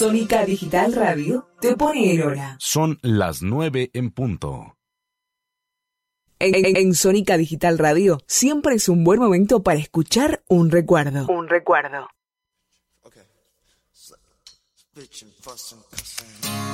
Sónica Digital Radio te pone el hora. Son las 9 en punto. En Sónica Digital Radio siempre es un buen momento para escuchar un recuerdo. Un recuerdo.